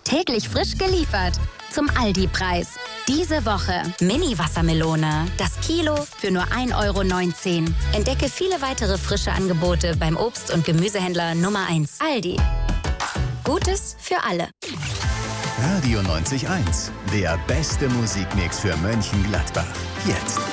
Täglich frisch geliefert. Zum Aldi-Preis. Diese Woche Mini-Wassermelone. Das Kilo für nur 1,19 €. Entdecke viele weitere frische Angebote beim Obst- und Gemüsehändler Nummer 1. Aldi. Gutes für alle. Radio 90.1. Der beste Musikmix für Mönchengladbach. Jetzt.